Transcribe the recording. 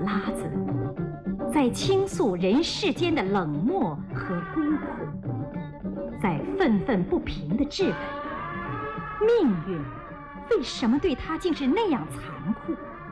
拉子，在倾诉人世间的冷漠和孤苦，在愤愤不平地质问：命运为什么对他竟是那样残酷？